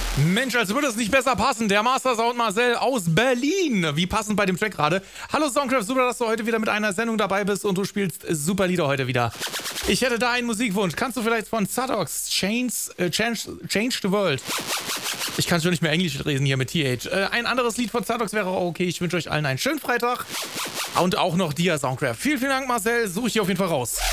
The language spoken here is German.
Mensch, als würde es nicht besser passen. Der Master Sound Marcel aus Berlin. Wie passend bei dem Track gerade. Hallo Soundcraft, super, dass du heute wieder mit einer Sendung dabei bist und du spielst super Lieder heute wieder. Ich hätte da einen Musikwunsch. Kannst du vielleicht von Zadox Change the World? Ich kann schon nicht mehr Englisch lesen hier mit TH. Ein anderes Lied von Zadox wäre auch okay. Ich wünsche euch allen einen schönen Freitag. Und auch noch dir, Soundcraft. Vielen, vielen Dank, Marcel. Suche ich dir auf jeden Fall raus.